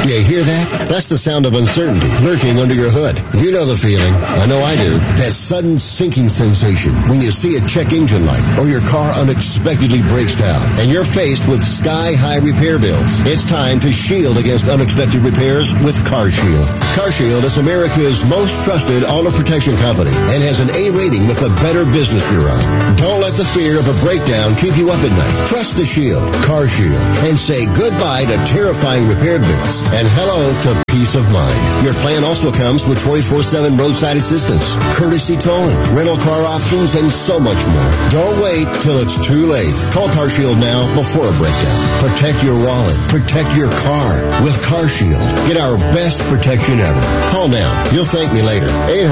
You hear that? That's the sound of uncertainty lurking under your hood. You know the feeling. I know I do. That sudden sinking sensation when you see a check engine light or your car unexpectedly breaks down and you're faced with sky-high repair bills. It's time to shield against unexpected repairs with CarShield. CarShield is America's most trusted auto protection company and has an A rating with the Better Business Bureau. Don't let the fear of a breakdown keep you up at night. Trust the Shield, CarShield, and say goodbye to terrifying repair bills and hello to peace of mind. Your plan also comes with 24/7 roadside assistance, courtesy towing, rental car options, and so much more. Don't wait till it's too late. Call CarShield now before a breakdown. Protect your wallet. Protect your car with CarShield. Get our best protection ever. Call now. You'll thank me later.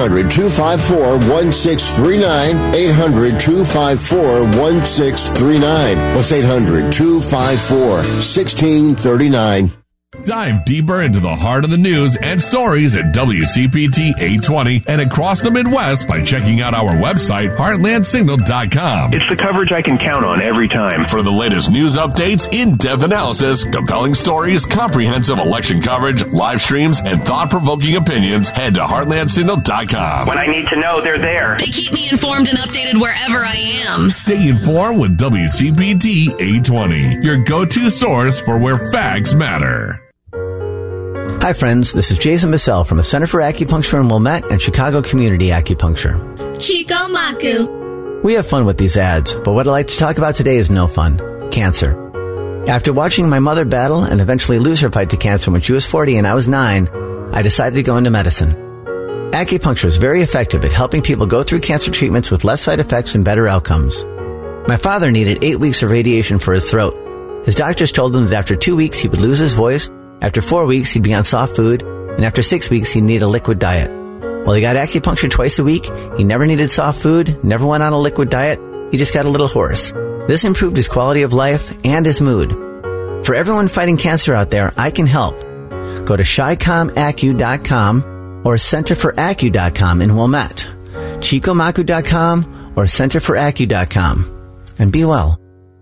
800-254-1639. 800-254-1639. That's 800-254-1639. Dive deeper into the heart of the news and stories at WCPT 820 and across the Midwest by checking out our website, heartlandsignal.com. It's the coverage I can count on every time. For the latest news updates, in-depth analysis, compelling stories, comprehensive election coverage, live streams, and thought-provoking opinions, head to heartlandsignal.com. When I need to know, they're there. They keep me informed and updated wherever I am. Stay informed with WCPT 820, your go-to source for where facts matter. Hi friends, this is Jason Bissell from the Center for Acupuncture in Wilmette and Chicago Community Acupuncture. Chico Maku. We have fun with these ads, but what I'd like to talk about today is no fun. Cancer. After watching my mother battle and eventually lose her fight to cancer when she was 40 and I was 9, I decided to go into medicine. Acupuncture is very effective at helping people go through cancer treatments with less side effects and better outcomes. My father needed 8 weeks of radiation for his throat. His doctors told him that after 2 weeks he would lose his voice, after 4 weeks he'd be on soft food, and after 6 weeks he'd need a liquid diet. Well, he got acupuncture twice a week, he never needed soft food, never went on a liquid diet, he just got a little hoarse. This improved his quality of life and his mood. For everyone fighting cancer out there, I can help. Go to ChiComAcu.com or CenterForAcu.com in Wilmette, ChicoMacu.com or CenterForAcu.com, and be well.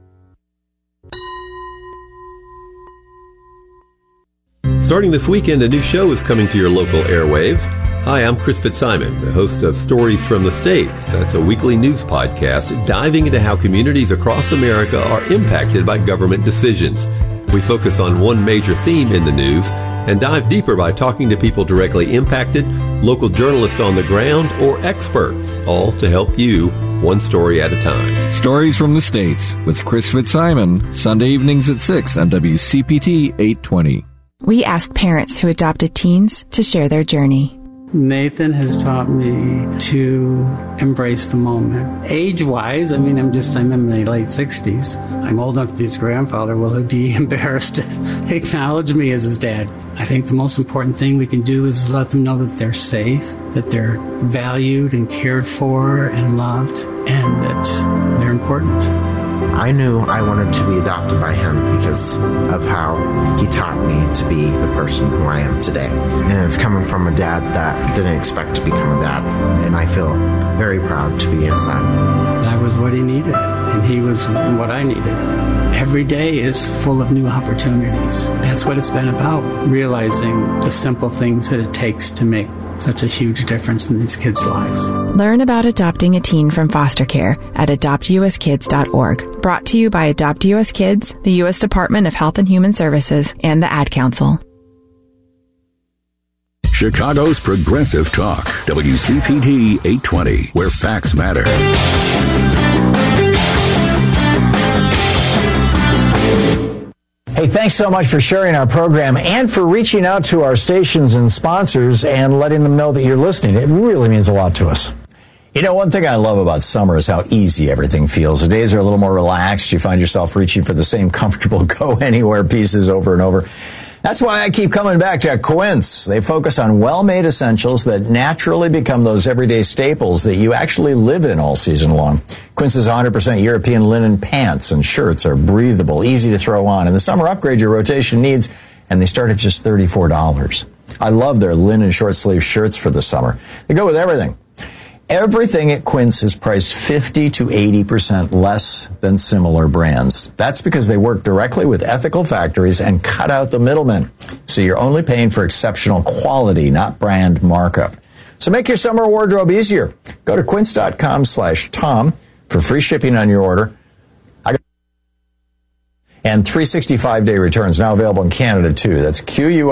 Starting this weekend, a new show is coming to your local airwaves. Hi, I'm Chris Fitzsimon, the host of Stories from the States. That's a weekly news podcast diving into how communities across America are impacted by government decisions. We focus on one major theme in the news and dive deeper by talking to people directly impacted, local journalists on the ground, or experts, all to help you one story at a time. Stories from the States with Chris Fitzsimon, Sunday evenings at 6 on WCPT 820. We asked parents who adopted teens to share their journey. Nathan has taught me to embrace the moment. Age-wise, I'm in my late 60s. I'm old enough to be his grandfather. Will he be embarrassed to acknowledge me as his dad? I think the most important thing we can do is let them know that they're safe, that they're valued and cared for and loved, and that they're important. I knew I wanted to be adopted by him because of how he taught me to be the person who I am today. And it's coming from a dad that didn't expect to become a dad. And I feel very proud to be his son. I was what he needed, and he was what I needed. Every day is full of new opportunities. That's what it's been about, realizing the simple things that it takes to make such a huge difference in these kids' lives. Learn about adopting a teen from foster care at adoptuskids.org. Brought to you by Adopt U.S. Kids, the U.S. Department of Health and Human Services, and the Ad Council. Chicago's Progressive Talk, WCPT 820, where facts matter. Hey, thanks so much for sharing our program and for reaching out to our stations and sponsors and letting them know that you're listening. It really means a lot to us. You know, one thing I love about summer is how easy everything feels. The days are a little more relaxed. You find yourself reaching for the same comfortable go-anywhere pieces over and over. That's why I keep coming back to Quince. They focus on well-made essentials that naturally become those everyday staples that you actually live in all season long. Quince's 100% European linen pants and shirts are breathable, easy to throw on. In the summer, upgrade your rotation needs, and they start at just $34. I love their linen short-sleeve shirts for the summer. They go with everything. Everything at Quince is priced 50 to 80% less than similar brands. That's because they work directly with ethical factories and cut out the middlemen. So you're only paying for exceptional quality, not brand markup. So make your summer wardrobe easier. Go to quince.com/Tom for free shipping on your order. And 365-day returns now available in Canada, too. That's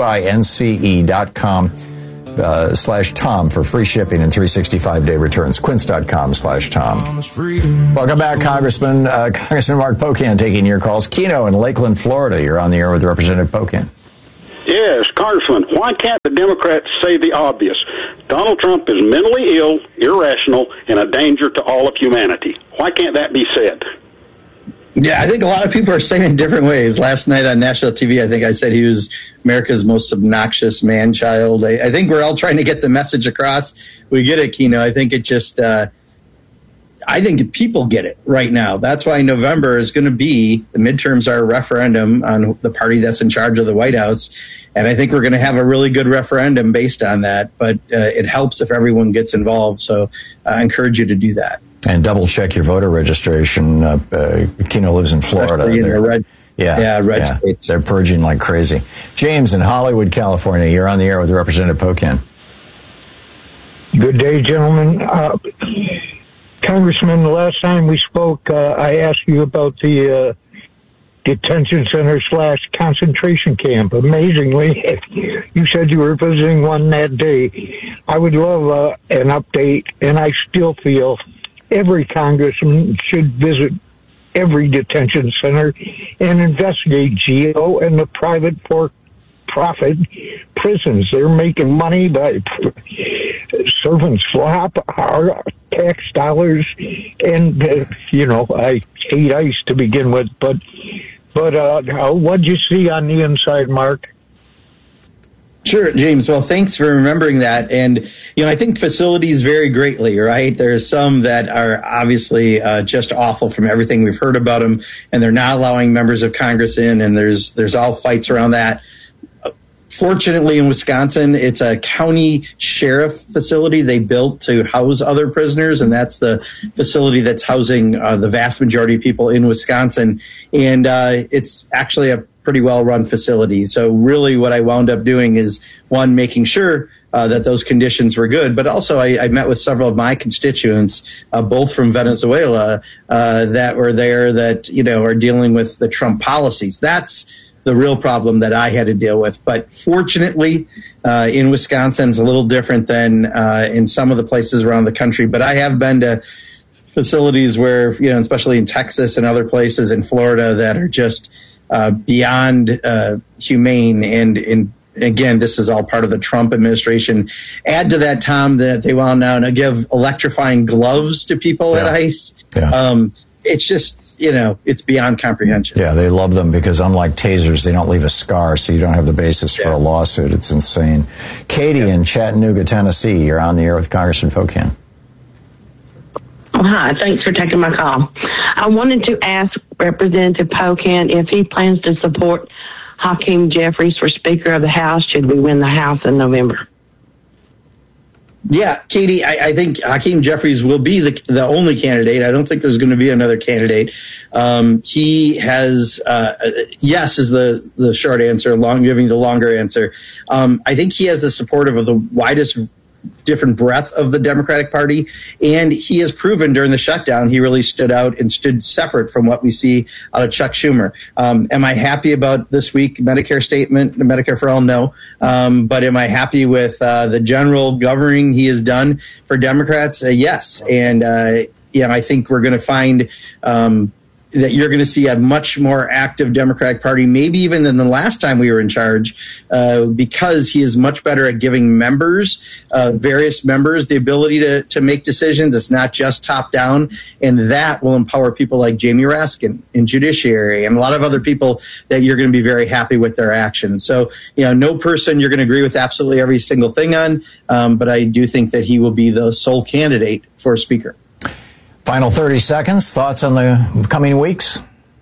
QUINCE.com/Tom for free shipping and 365-day returns. Quince.com/Tom. Welcome back, Congressman. Congressman Mark Pocan taking your calls. Keno in Lakeland, Florida. You're on the air with Representative Pocan. Yes, Congressman, why can't the Democrats say the obvious? Donald Trump is mentally ill, irrational, and a danger to all of humanity. Why can't that be said? Yeah, I think a lot of people are saying it in different ways. Last night on national TV, I think I said he was America's most obnoxious man-child. I think we're all trying to get the message across. We get it, Keno. I think it just I think people get it right now. That's why November is going to be, the midterms are a referendum on the party that's in charge of the White House. And I think we're going to have a really good referendum based on that. But it helps if everyone gets involved. So I encourage you to do that. And double check your voter registration. Keno lives in Florida. Red states. They're purging like crazy. James in Hollywood, California. You're on the air with Representative Pocan. Good day, gentlemen. Congressman, the last time we spoke, I asked you about the detention center / concentration camp. Amazingly, you said you were visiting one that day. I would love an update, and I still feel every congressman should visit every detention center and investigate GEO and the private for-profit prisons. They're making money by serving slop, our tax dollars, and I hate ICE to begin with, but what'd you see on the inside, Mark? Sure, James. Well, thanks for remembering that. And, I think facilities vary greatly, right? There's some that are obviously just awful from everything we've heard about them, and they're not allowing members of Congress in, and there's all fights around that. Fortunately, in Wisconsin, it's a county sheriff facility they built to house other prisoners, and that's the facility that's housing the vast majority of people in Wisconsin. And it's actually a pretty well-run facility. So really what I wound up doing is, one, making sure that those conditions were good, but also I met with several of my constituents, both from Venezuela, that were there that, are dealing with the Trump policies. That's the real problem that I had to deal with. But fortunately, in Wisconsin, it's a little different than in some of the places around the country. But I have been to facilities where, especially in Texas and other places in Florida, that are just beyond humane. And again, this is all part of the Trump administration. Add to that, Tom, that they will now give electrifying gloves to people at ICE. Yeah. It's just, it's beyond comprehension. Yeah, they love them because unlike tasers, they don't leave a scar, so you don't have the basis for a lawsuit. It's insane. Katie in Chattanooga, Tennessee, you're on the air with Congressman Pocan. Hi, thanks for taking my call. I wanted to ask Representative Pocan if he plans to support Hakeem Jeffries for Speaker of the House should we win the House in November. Yeah, Katie, I think Hakeem Jeffries will be the only candidate. I don't think there's going to be another candidate. He has, yes is the short answer, giving the longer answer. I think he has the support of the widest different breadth of the Democratic Party, and he has proven during the shutdown he really stood out and stood separate from what we see out of Chuck Schumer. Am I happy about this week Medicare statement, the Medicare for All? No. But am I happy with the general governing he has done for Democrats? Yes. And I think we're going to find that you're going to see a much more active Democratic Party, maybe even than the last time we were in charge, because he is much better at giving various members, the ability to make decisions. It's not just top down, and that will empower people like Jamie Raskin in Judiciary and a lot of other people that you're going to be very happy with their actions. So, no person you're going to agree with absolutely every single thing on, but I do think that he will be the sole candidate for Speaker. Final 30 seconds. Thoughts on the coming weeks?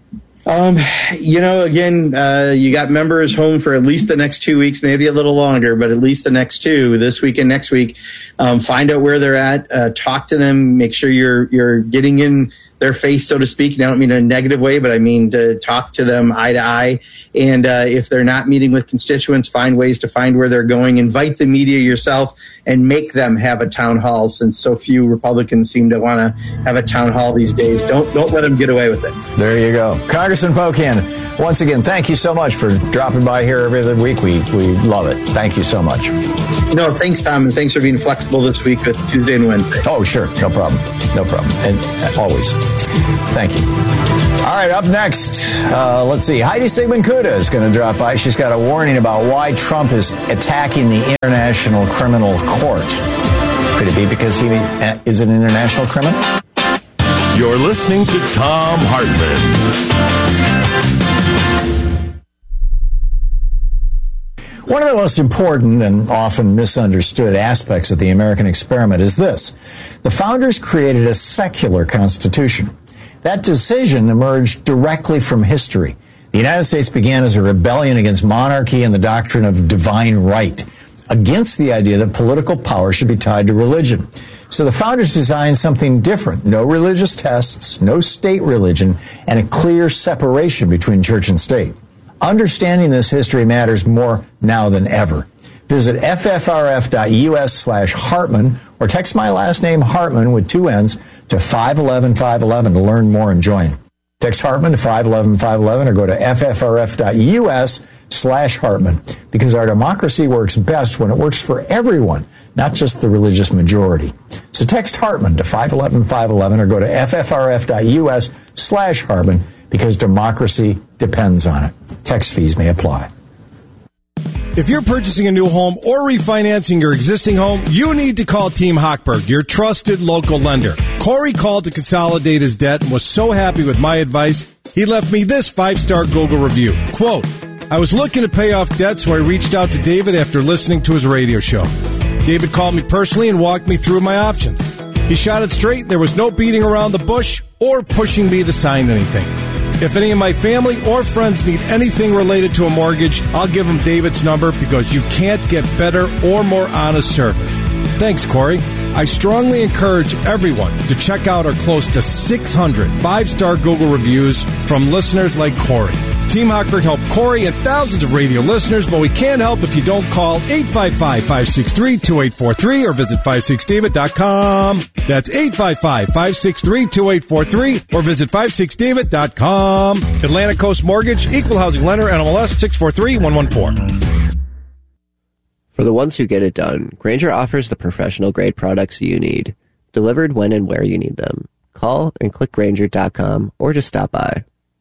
Again, you got members home for at least the next 2 weeks, maybe a little longer, but at least the next two, this week and next week. Find out where they're at, talk to them, make sure you're getting in their face, so to speak. And I don't mean in a negative way, but I mean to talk to them eye to eye. And if they're not meeting with constituents, find ways to find where they're going. Invite the media yourself and make them have a town hall, since so few Republicans seem to want to have a town hall these days. Don't let them get away with it. There you go. Congressman Pocan, once again, thank you so much for dropping by here every other week. We love it. Thank you so much. No, thanks, Tom, and thanks for being flexible this week with Tuesday and Wednesday. Oh, sure. No problem. And always. Thank you. All right, up next, let's see. Heidi Sigmund Kuda is going to drop by. She's got a warning about why Trump is attacking the International Criminal Court. Could it be because he is an international criminal? You're listening to Thom Hartmann. One of the most important and often misunderstood aspects of the American experiment is this. The founders created a secular constitution. That decision emerged directly from history. The United States began as a rebellion against monarchy and the doctrine of divine right, against the idea that political power should be tied to religion. So the founders designed something different. No religious tests, no state religion, and a clear separation between church and state. Understanding this history matters more now than ever. Visit ffrf.us/Hartman or text my last name Hartman with 2 N's to 511-511 to learn more and join. Text Hartman to 511-511 or go to ffrf.us/Hartman, because our democracy works best when it works for everyone, not just the religious majority. So text Hartman to 511-511 or go to ffrf.us/Hartman, because democracy depends on it. Text fees may apply. If you're purchasing a new home or refinancing your existing home, you need to call Team Hochberg, your trusted local lender. Corey called to consolidate his debt and was so happy with my advice, he left me this 5-star Google review. Quote, I was looking to pay off debt, so I reached out to David after listening to his radio show. David called me personally and walked me through my options. He shot it straight. There was no beating around the bush or pushing me to sign anything. If any of my family or friends need anything related to a mortgage, I'll give them David's number, because you can't get better or more honest service. Thanks, Corey. I strongly encourage everyone to check out our close to 600 5-star Google reviews from listeners like Corey. Team Hochberg helped Corey and thousands of radio listeners, but we can't help if you don't call 855-563-2843 or visit 56david.com. That's 855-563-2843 or visit 56david.com. Atlantic Coast Mortgage, Equal Housing Lender, NMLS 643114. For the ones who get it done, Grainger offers the professional-grade products you need, delivered when and where you need them. Call and click Grainger.com or just stop by.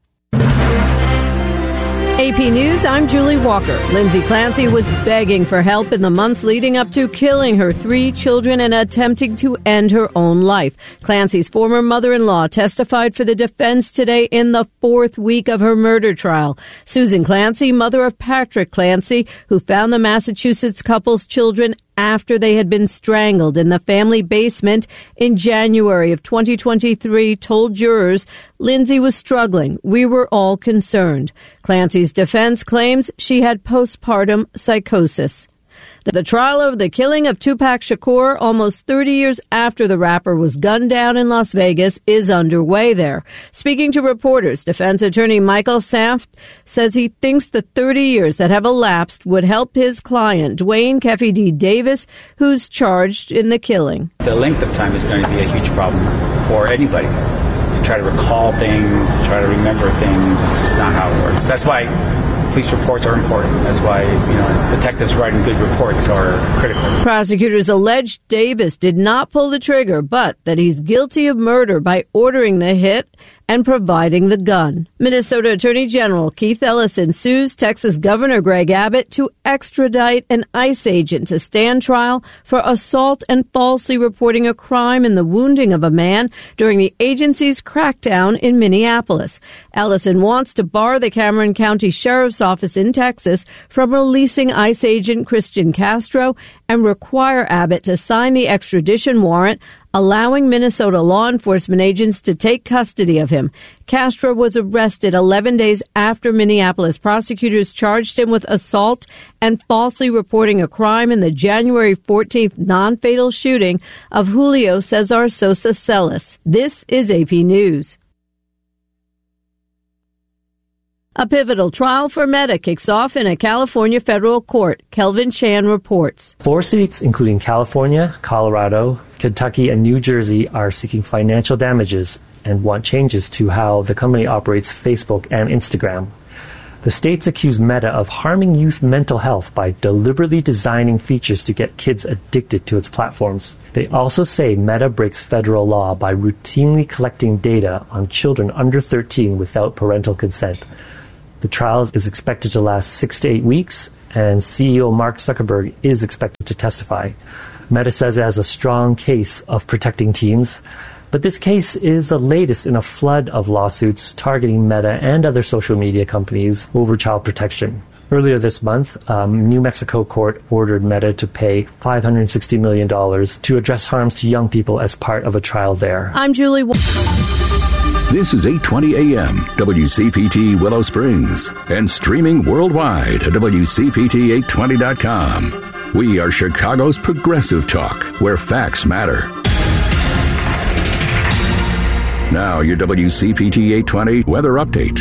AP News, I'm Julie Walker. Lindsay Clancy was begging for help in the months leading up to killing her 3 children and attempting to end her own life. Clancy's former mother-in-law testified for the defense today in the 4th week of her murder trial. Susan Clancy, mother of Patrick Clancy, who found the Massachusetts couple's children after they had been strangled in the family basement in January of 2023, told jurors Lindsay was struggling. We were all concerned. Clancy's defense claims she had postpartum psychosis. The trial of the killing of Tupac Shakur, almost 30 years after the rapper was gunned down in Las Vegas, is underway there. Speaking to reporters, defense attorney Michael Saft says he thinks the 30 years that have elapsed would help his client, Dwayne Keffe D. Davis, who's charged in the killing. The length of time is going to be a huge problem for anybody. To try to recall things, to try to remember things, it's just not how it works. That's why police reports are important. That's why, detectives writing good reports are critical. Prosecutors allege Davis did not pull the trigger, but that he's guilty of murder by ordering the hit and providing the gun. Minnesota Attorney General Keith Ellison sues Texas Governor Greg Abbott to extradite an ICE agent to stand trial for assault and falsely reporting a crime in the wounding of a man during the agency's crackdown in Minneapolis. Ellison wants to bar the Cameron County Sheriff's Office in Texas from releasing ICE agent Christian Castro and require Abbott to sign the extradition warrant, allowing Minnesota law enforcement agents to take custody of him. Castro was arrested 11 days after Minneapolis prosecutors charged him with assault and falsely reporting a crime in the January 14th non-fatal shooting of Julio Cesar Sosa Celis. This is AP News. A pivotal trial for Meta kicks off in a California federal court. Kelvin Chan reports. 4 states, including California, Colorado, Kentucky, and New Jersey, are seeking financial damages and want changes to how the company operates Facebook and Instagram. The states accuse Meta of harming youth mental health by deliberately designing features to get kids addicted to its platforms. They also say Meta breaks federal law by routinely collecting data on children under 13 without parental consent. The trial is expected to last 6 to 8 weeks, and CEO Mark Zuckerberg is expected to testify. Meta says it has a strong case of protecting teens, but this case is the latest in a flood of lawsuits targeting Meta and other social media companies over child protection. Earlier this month, New Mexico court ordered Meta to pay $560 million to address harms to young people as part of a trial there. I'm Julie. This is 820 AM, WCPT Willow Springs, and streaming worldwide at WCPT820.com. We are Chicago's progressive talk, where facts matter. Now, your WCPT 820 weather update.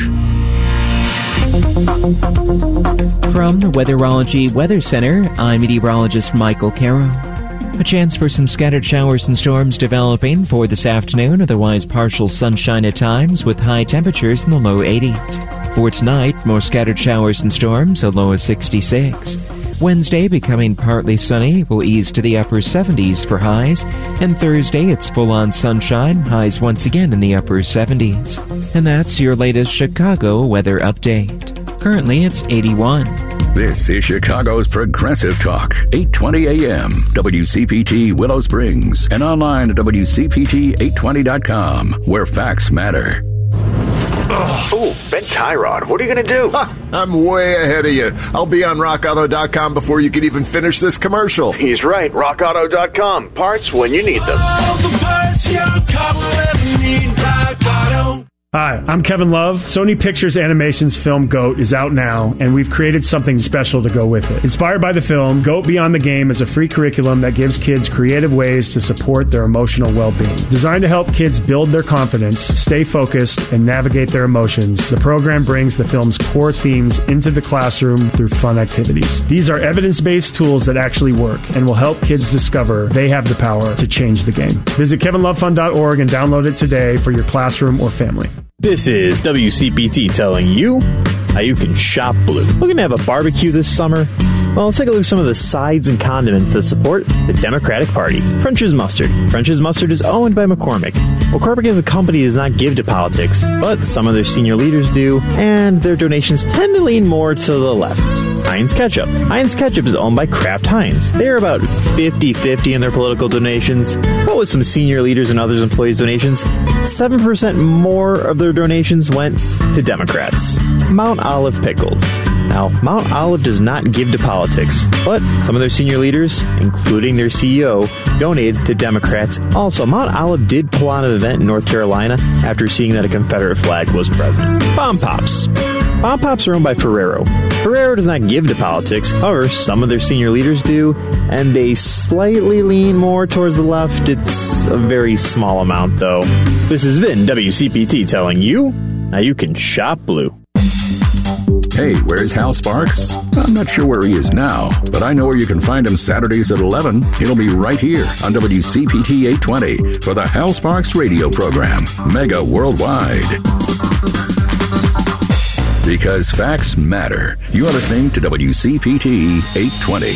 From the Weatherology Weather Center, I'm meteorologist Michael Caro. A chance for some scattered showers and storms developing for this afternoon, otherwise partial sunshine at times with high temperatures in the low 80s. For tonight, more scattered showers and storms, a low of 66. Wednesday, becoming partly sunny, will ease to the upper 70s for highs, and Thursday, it's full-on sunshine, highs once again in the upper 70s. And that's your latest Chicago weather update. Currently, it's 81. This is Chicago's Progressive Talk, 820 AM, WCPT Willow Springs, and online at WCPT820.com, where facts matter. Ooh, Ben Tyrod, what are you going to do? I'm way ahead of you. I'll be on RockAuto.com before you can even finish this commercial. He's right, RockAuto.com. Parts when you need them. Hi, I'm Kevin Love. Sony Pictures Animation's film GOAT is out now, and we've created something special to go with it. Inspired by the film, GOAT Beyond the Game is a free curriculum that gives kids creative ways to support their emotional well-being. Designed to help kids build their confidence, stay focused, and navigate their emotions, the program brings the film's core themes into the classroom through fun activities. These are evidence-based tools that actually work and will help kids discover they have the power to change the game. Visit kevinlovefund.org and download it today for your classroom or family. This is WCPT telling you how you can shop blue. Looking to have a barbecue this summer? Well, let's take a look at some of the sides and condiments that support the Democratic Party. French's Mustard. French's Mustard is owned by McCormick. McCormick as a company does not give to politics, but some of their senior leaders do, and their donations tend to lean more to the left. Heinz Ketchup. Heinz Ketchup is owned by Kraft Heinz. They are about 50-50 in their political donations, but with some senior leaders and others employees' donations, 7% more of their donations went to Democrats. Mount Olive Pickles. Now, Mount Olive does not give to politics, but some of their senior leaders, including their CEO, donated to Democrats. Also, Mount Olive did pull on an event in North Carolina after seeing that a Confederate flag was present. Bomb Pops. Bomb Pops are owned by Ferrero. Ferrero does not give to politics. However, some of their senior leaders do, and they slightly lean more towards the left. It's a very small amount, though. This has been WCPT telling you how you can shop blue. Hey, where's Hal Sparks? I'm not sure where he is now, but I know where you can find him Saturdays at 11. He'll be right here on WCPT 820 for the Hal Sparks radio program, Mega Worldwide. Because facts matter. You are listening to WCPT 820.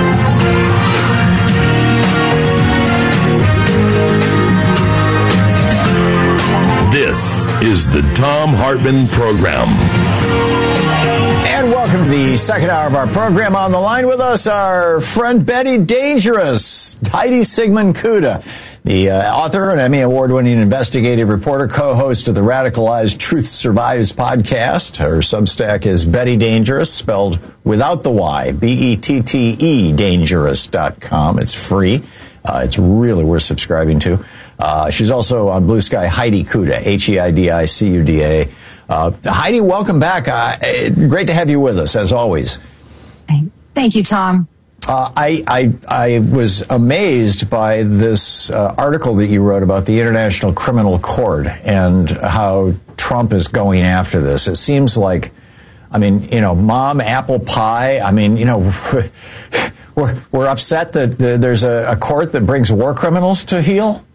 This is the Thom Hartmann Program. And welcome to the second hour of our program. On the line with us, our friend Betty Dangerous, Heidi Sigmund Kuda, the author and Emmy Award-winning investigative reporter, co-host of the Radicalized Truth Survives podcast. Her Substack is Betty Dangerous, spelled without the Y, BETTE, dangerous.com. It's free. It's really worth subscribing to. She's also on Blue Sky, Heidi Cuda, Heidicuda. Heidi, welcome back. Great to have you with us, as always. Thank you, Tom. I was amazed by this article that you wrote about the International Criminal Court and how Trump is going after this. It seems like, mom, apple pie. We're upset that there's a court that brings war criminals to heel.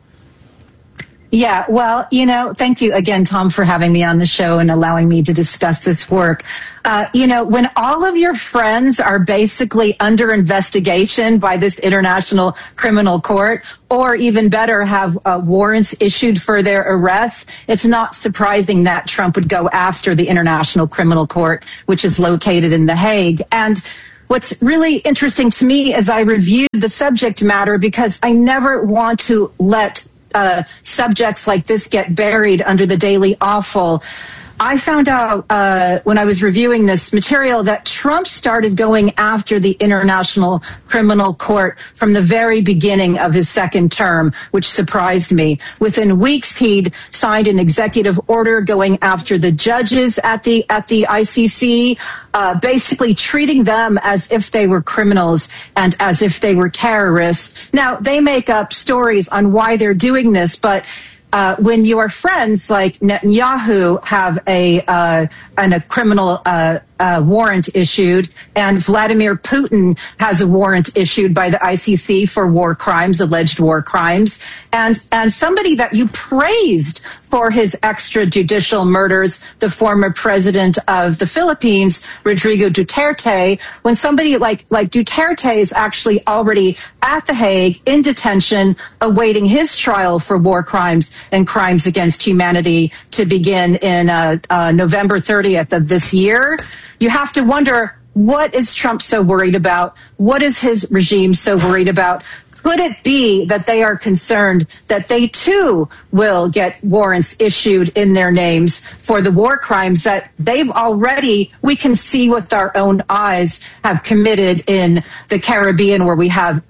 Yeah, well, thank you again, Tom, for having me on the show and allowing me to discuss this work. When all of your friends are basically under investigation by this International Criminal Court, or even better, have warrants issued for their arrest, it's not surprising that Trump would go after the International Criminal Court, which is located in The Hague. And what's really interesting to me is I reviewed the subject matter because I never want to let subjects like this get buried under the daily awful. I found out when I was reviewing this material that Trump started going after the International Criminal Court from the very beginning of his second term, which surprised me. Within weeks, he'd signed an executive order going after the judges at the ICC, basically treating them as if they were criminals and as if they were terrorists. Now, they make up stories on why they're doing this, but when your friends like Netanyahu have a criminal warrant issued, and Vladimir Putin has a warrant issued by the ICC for war crimes, alleged war crimes, and somebody that you praised for his extrajudicial murders, the former president of the Philippines, Rodrigo Duterte, when somebody like Duterte is actually already at The Hague in detention, awaiting his trial for war crimes and crimes against humanity to begin in November 30th of this year, you have to wonder, what is Trump so worried about? What is his regime so worried about? Could it be that they are concerned that they too will get warrants issued in their names for the war crimes that they've already, we can see with our own eyes, have committed in the Caribbean, where we have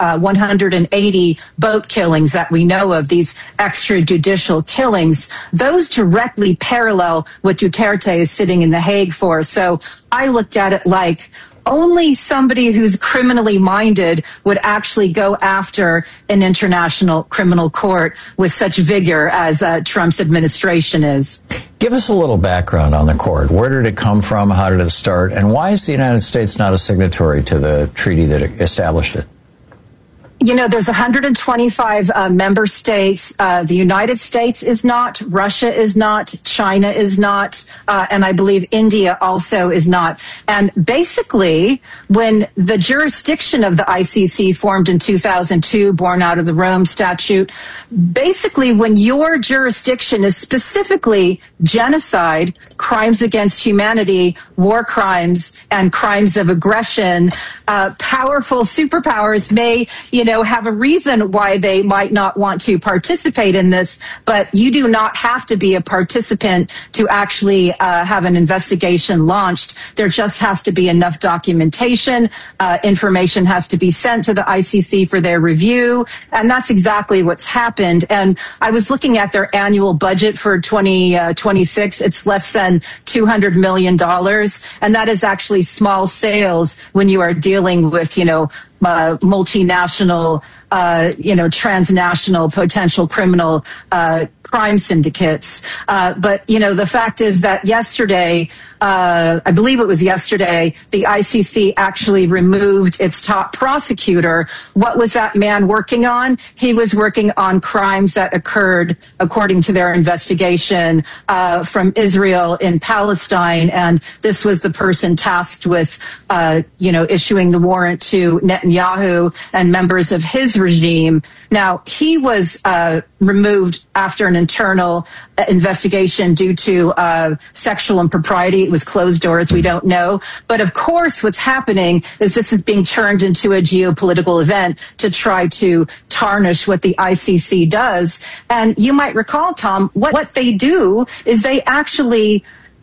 180 boat killings that we know of, these extrajudicial killings. Those directly parallel what Duterte is sitting in The Hague for. So I looked at it like, only somebody who's criminally minded would actually go after an international criminal court with such vigor as Trump's administration is. Give us a little background on the court. Where did it come from? How did it start? And why is the United States not a signatory to the treaty that established it? There's 125 member states. The United States is not. Russia is not. China is not. And I believe India also is not. And basically, when the jurisdiction of the ICC formed in 2002, born out of the Rome Statute, basically when your jurisdiction is specifically genocide, crimes against humanity, war crimes, and crimes of aggression, powerful superpowers may, have a reason why they might not want to participate in this, but you do not have to be a participant to actually have an investigation launched. There just has to be enough documentation. Information has to be sent to the ICC for their review, and that's exactly what's happened. And I was looking at their annual budget for 2026. It's less than $200 million, and that is actually small sales when you are dealing with, multinational, transnational potential criminal crime syndicates. But the fact is that yesterday, I believe it was yesterday, the ICC actually removed its top prosecutor. What was that man working on? He was working on crimes that occurred, according to their investigation, from Israel in Palestine. And this was the person tasked with, issuing the warrant to Netanyahu and members of his regime. Now, he was removed after an internal investigation due to sexual impropriety. It was closed doors. We don't know. But of course, what's happening is this is being turned into a geopolitical event to try to tarnish what the ICC does. And you might recall, Tom, what they do is they actually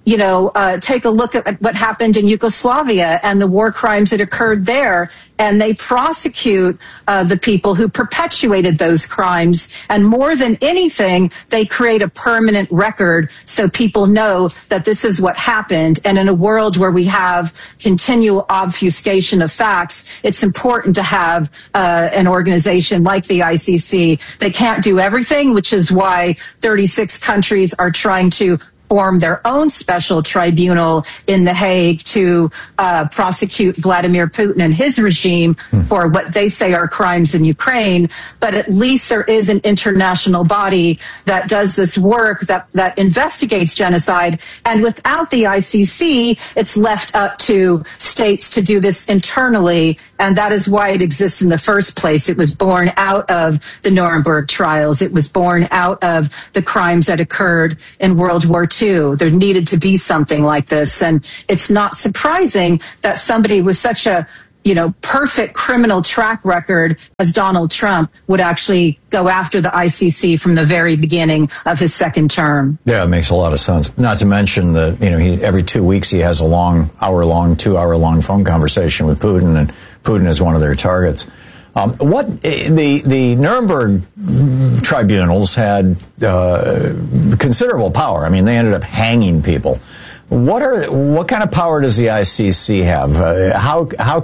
take a look at what happened in Yugoslavia and the war crimes that occurred there, and they prosecute the people who perpetuated those crimes. And more than anything, they create a permanent record so people know that this is what happened. And in a world where we have continual obfuscation of facts, it's important to have an organization like the ICC. They can't do everything, which is why 36 countries are trying to form their own special tribunal in The Hague to prosecute Vladimir Putin and his regime for what they say are crimes in Ukraine. But at least there is an international body that does this work, that investigates genocide. And without the ICC, it's left up to states to do this internally. And that is why it exists in the first place. It was born out of the Nuremberg trials. It was born out of the crimes that occurred in World War II. There needed to be something like this. And it's not surprising that somebody with such a, perfect criminal track record as Donald Trump would actually go after the ICC from the very beginning of his second term. Yeah, it makes a lot of sense. Not to mention that, every 2 weeks he has a 2-hour-long phone conversation with Putin, and Putin is one of their targets. The Nuremberg tribunals had considerable power. I mean, they ended up hanging people. What kind of power does the ICC have? How